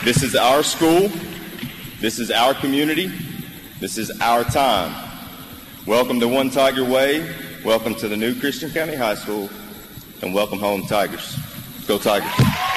This is our school. This is our community. This is our time. Welcome to One Tiger Way. Welcome to the new Christian County High School. And welcome home, Tigers. Go Tigers.